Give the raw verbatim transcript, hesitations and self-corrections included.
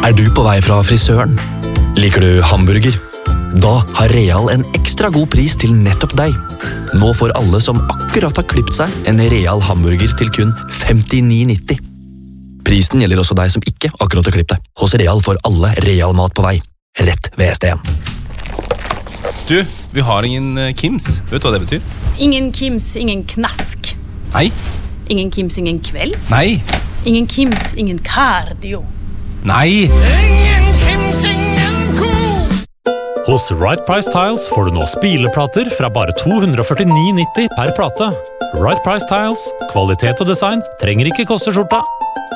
Er du på vei fra frisøren? Liker du hamburger? Da har Real en ekstra god pris til nettopp deg. Nå får alle som akkurat har klippet seg en Real hamburger til kun femtini nitti. Prisen gjelder også deg som ikke akkurat har klippet deg. Hos Real får alle Real mat på vei. Rett ved S D en. Du, vi har ingen Kims. Vet du hva det betyr? Ingen Kims, ingen knask. Nei. Ingen Kims, ingen kveld. Nei. Ingen Kims, ingen cardio. Nei. Ingen Kims, ingen kos. Hos Right Price Tiles får du nå spileplater fra bare to hundre førtini nitti per plate. Right Price Tiles, kvalitet og design trenger ikke koste skjorta.